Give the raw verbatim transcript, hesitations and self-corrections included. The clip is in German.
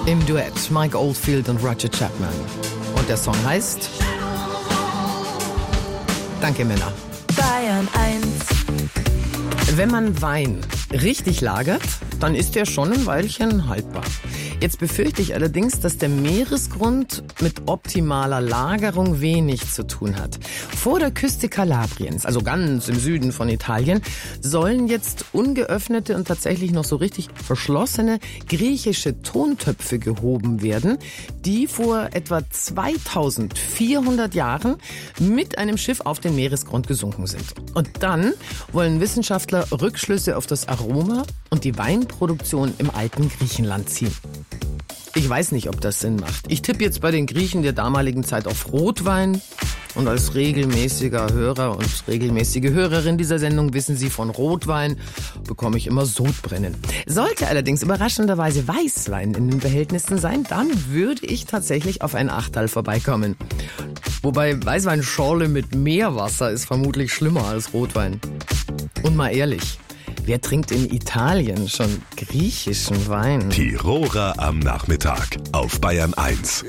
Im Duett Mike Oldfield und Roger Chapman. Und der Song heißt Danke, Männer. Bayern eins. Wenn man Wein richtig lagert, dann ist der schon ein Weilchen haltbar. Jetzt befürchte ich allerdings, dass der Meeresgrund mit optimaler Lagerung wenig zu tun hat. Vor der Küste Kalabriens, also ganz im Süden von Italien, sollen jetzt ungeöffnete und tatsächlich noch so richtig verschlossene griechische Tontöpfe gehoben werden, die vor etwa zweitausendvierhundert Jahren mit einem Schiff auf den Meeresgrund gesunken sind. Und dann wollen Wissenschaftler Rückschlüsse auf das Aroma und die Weinproduktion im alten Griechenland ziehen. Ich weiß nicht, ob das Sinn macht. Ich tippe jetzt bei den Griechen der damaligen Zeit auf Rotwein. Und als regelmäßiger Hörer und regelmäßige Hörerin dieser Sendung wissen Sie, von Rotwein bekomme ich immer Sodbrennen. Sollte allerdings überraschenderweise Weißwein in den Behältnissen sein, dann würde ich tatsächlich auf ein Achtal vorbeikommen. Wobei Weißweinschorle mit Meerwasser ist vermutlich schlimmer als Rotwein. Und mal ehrlich, wer trinkt in Italien schon griechischen Wein? Tiroler am Nachmittag auf Bayern eins.